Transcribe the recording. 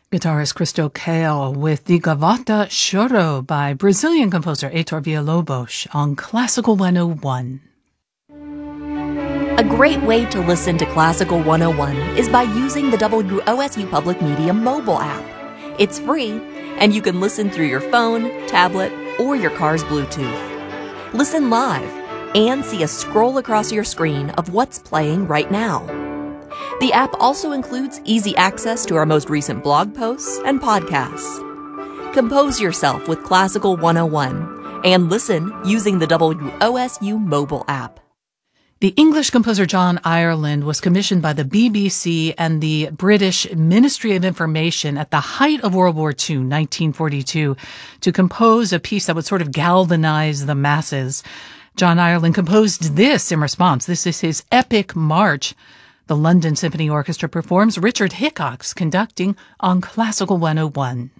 Guitarist Cristo Kale with the Gavota Choro by Brazilian composer Heitor Villa-Lobos on Classical 101. A great way to listen to Classical 101 is by using the WOSU Public Media mobile app. It's free, and you can listen through your phone, tablet, or your car's Bluetooth. Listen live and see a scroll across your screen of what's playing right now. The app also includes easy access to our most recent blog posts and podcasts. Compose yourself with Classical 101 and listen using the WOSU mobile app. The English composer John Ireland was commissioned by the BBC and the British Ministry of Information at the height of World War II, 1942, to compose a piece that would sort of galvanize the masses. John Ireland composed this in response. This is his epic march. The London Symphony Orchestra performs Richard Hickox conducting on Classical 101.